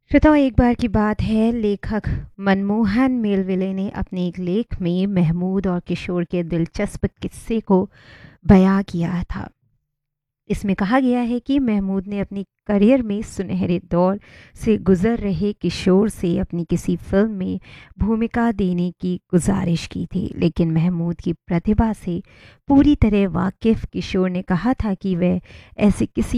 श्रोताओ, एक बार की बात है, लेखक मनमोहन मेलविले ने अपने एक लेख में महमूद और किशोर के दिलचस्प किस्से को बयां किया था। इसमें कहा गया है कि महमूद ने अपनी करियर में सुनहरे दौर से गुजर रहे किशोर से अपनी किसी फिल्म में भूमिका देने की गुजारिश की थी, लेकिन महमूद की प्रतिभा से पूरी तरह वाकिफ किशोर ने कहा था कि वह ऐसे किसी